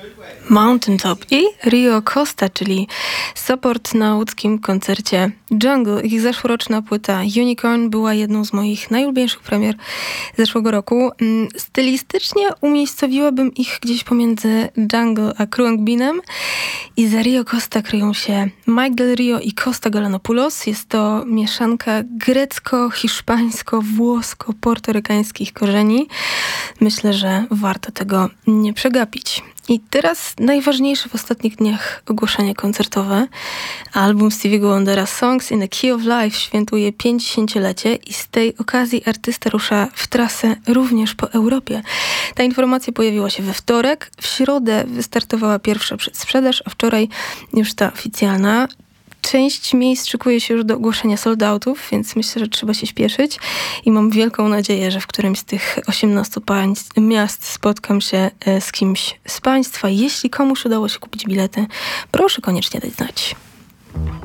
Mountain Top i Rio Costa, czyli support na łódzkim koncercie Jungle. Ich zeszłoroczna płyta Unicorn była jedną z moich najulubieńszych premier zeszłego roku. Stylistycznie umiejscowiłabym ich gdzieś pomiędzy Jungle a Khruangbinem i za Rio Costa kryją się Mike Del Rio i Costa Galanopoulos. Jest to mieszanka grecko-hiszpańsko-włosko-portorykańskich korzeni. Myślę, że warto tego nie przegapić. I teraz najważniejsze w ostatnich dniach ogłoszenie koncertowe. Album Stevie'ego Wondera Songs in the Key of Life świętuje 50-lecie i z tej okazji artysta rusza w trasę również po Europie. Ta informacja pojawiła się we wtorek. W środę wystartowała pierwsza przedsprzedaż, a wczoraj już ta oficjalna. Część miejsc szykuje się już do ogłoszenia sold-outów, więc myślę, że trzeba się śpieszyć i mam wielką nadzieję, że w którymś z tych 18 miast spotkam się z kimś z Państwa. Jeśli komuś udało się kupić bilety, proszę koniecznie dać znać.